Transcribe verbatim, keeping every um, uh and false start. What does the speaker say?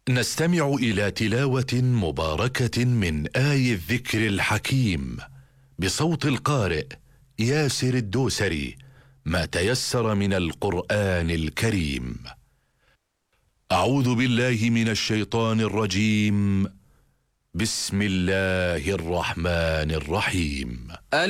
نستمع إلى تلاوة مباركة من آي الذكر الحكيم بصوت القارئ ياسر الدوسري، ما تيسر من القرآن الكريم. أعوذ بالله من الشيطان الرجيم. بسم الله الرحمن الرحيم.